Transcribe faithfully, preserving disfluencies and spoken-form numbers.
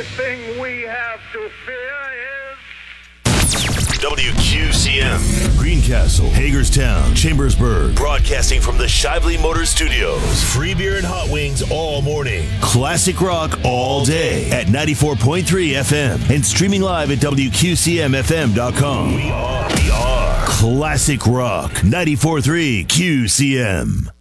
thing we have to fear is... W Q C M. Greencastle, Hagerstown, Chambersburg. Broadcasting from the Shively Motors Studios. Free beer and hot wings all morning. Classic rock all day at ninety-four point three F M. And streaming live at W Q C M F M dot com. We are, we are. Classic rock, ninety-four point three Q C M.